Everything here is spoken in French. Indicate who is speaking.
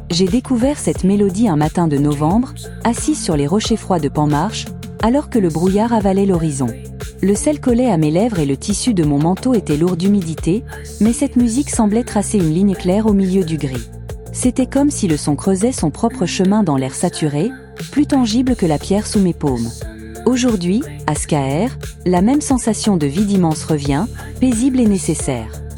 Speaker 1: J'ai découvert cette mélodie un matin de novembre, assise sur les rochers froids de Penmarche, alors que le brouillard avalait l'horizon. Le sel collait à mes lèvres et le tissu de mon manteau était lourd d'humidité, mais cette musique semblait tracer une ligne claire au milieu du gris. C'était comme si le son creusait son propre chemin dans l'air saturé, plus tangible que la pierre sous mes paumes. Aujourd'hui, à Skaer, la même sensation de vide immense revient, paisible et nécessaire.